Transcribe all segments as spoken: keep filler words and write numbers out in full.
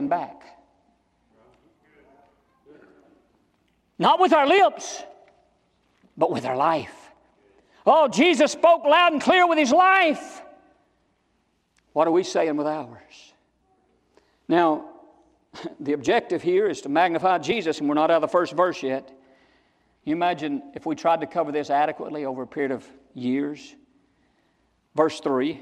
back. Not with our lips, but with our life. Oh, Jesus spoke loud and clear with His life. What are we saying with ours? Now, the objective here is to magnify Jesus, and we're not out of the first verse yet. You imagine if we tried to cover this adequately over a period of years. Verse three,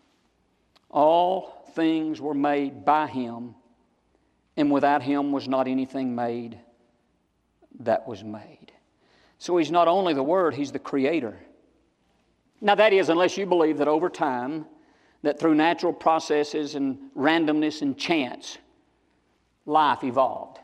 all things were made by Him, and without Him was not anything made that was made. So He's not only the Word, He's the Creator. Now that is, unless you believe that over time, that through natural processes and randomness and chance, life evolved.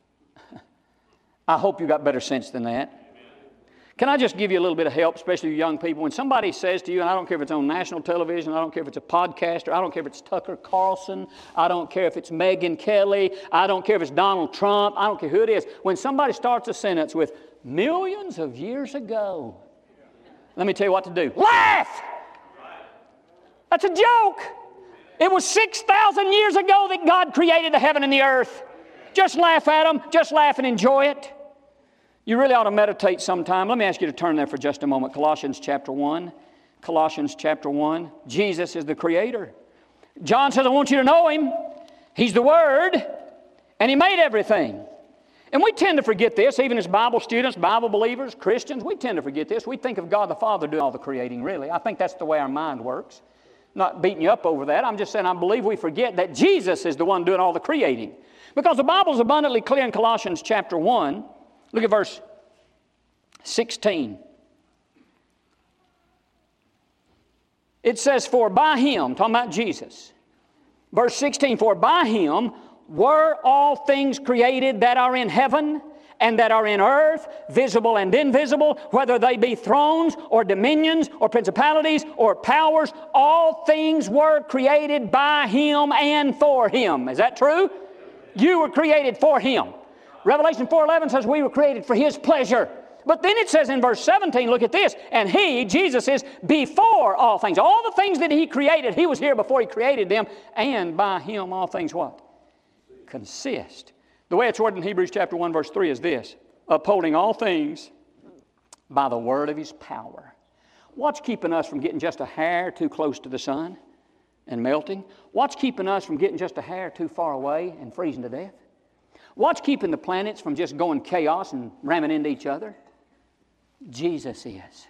I hope you got better sense than that. Can I just give you a little bit of help, especially you young people? When somebody says to you, and I don't care if it's on national television, I don't care if it's a podcaster, I don't care if it's Tucker Carlson, I don't care if it's Megyn Kelly, I don't care if it's Donald Trump, I don't care who it is. When somebody starts a sentence with millions of years ago, let me tell you what to do. Laugh! That's a joke. It was six thousand years ago that God created the heaven and the earth. Just laugh at them. Just laugh and enjoy it. You really ought to meditate sometime. Let me ask you to turn there for just a moment. Colossians chapter one. Colossians chapter one. Jesus is the Creator. John says, I want you to know Him. He's the Word, and He made everything. And we tend to forget this, even as Bible students, Bible believers, Christians, we tend to forget this. We think of God the Father doing all the creating, really. I think that's the way our mind works. Not beating you up over that. I'm just saying I believe we forget that Jesus is the one doing all the creating. Because the Bible is abundantly clear in Colossians chapter one. Look at verse sixteen. It says, for by Him, talking about Jesus. Verse sixteen, for by Him were all things created that are in heaven and that are in earth, visible and invisible, whether they be thrones or dominions or principalities or powers, all things were created by Him and for Him. Is that true? You were created for Him. Revelation four eleven says we were created for His pleasure. But then it says in verse seventeen, look at this, and He, Jesus, is before all things. All the things that He created, He was here before He created them, and by Him all things what? Consist. The way it's worded in Hebrews chapter one verse three is this, upholding all things by the word of His power. What's keeping us from getting just a hair too close to the sun and melting? What's keeping us from getting just a hair too far away and freezing to death? What's keeping the planets from just going chaos and ramming into each other? Jesus is.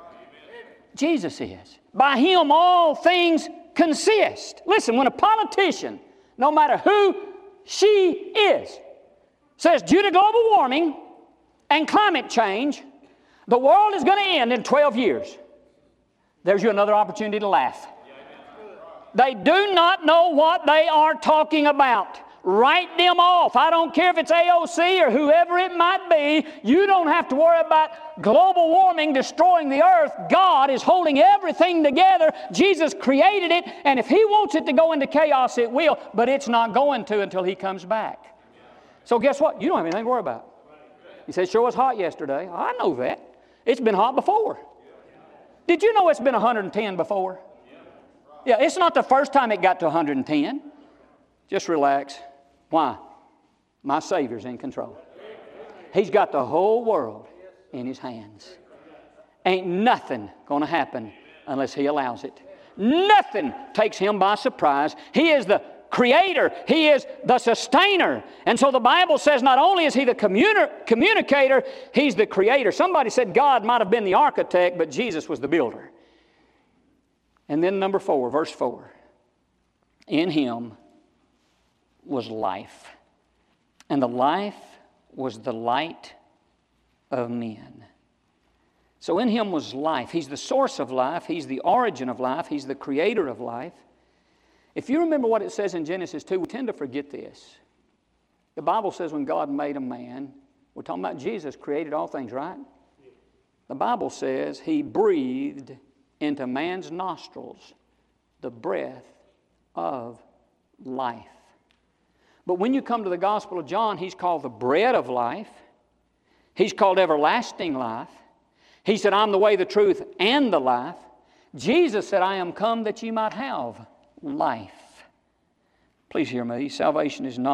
Jesus is. By Him all things consist. Listen, when a politician, no matter who she is, says due to global warming and climate change, the world is going to end in twelve years. There's you another opportunity to laugh. They do not know what they are talking about. Write them off. I don't care if it's A O C or whoever it might be. You don't have to worry about global warming destroying the earth. God is holding everything together. Jesus created it, and if He wants it to go into chaos, it will, but it's not going to until He comes back. So guess what? You don't have anything to worry about. You say, sure was hot yesterday. I know that. It's been hot before. Did you know it's been one hundred ten before? Yeah, it's not the first time it got to one hundred ten. Just relax. Why? My Savior's in control. He's got the whole world in His hands. Ain't nothing going to happen unless He allows it. Nothing takes Him by surprise. He is the Creator. He is the sustainer. And so the Bible says not only is He the communi- communicator, He's the Creator. Somebody said God might have been the architect, but Jesus was the builder. And then number four, verse four. In Him was life, and the life was the light of men. So in Him was life. He's the source of life. He's the origin of life. He's the creator of life. If you remember what it says in Genesis two, we tend to forget this. The Bible says when God made a man, we're talking about Jesus created all things, right? The Bible says He breathed into man's nostrils the breath of life. But when you come to the Gospel of John, He's called the bread of life. He's called everlasting life. He said, I'm the way, the truth, and the life. Jesus said, I am come that ye might have life. Please hear me. Salvation is not